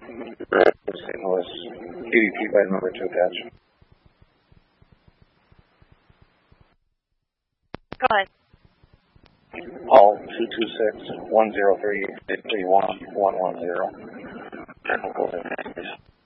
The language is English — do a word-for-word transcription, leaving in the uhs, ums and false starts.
Saint Louis, E D P by number two attached. Go ahead. All two two six one zero three three one one one zero.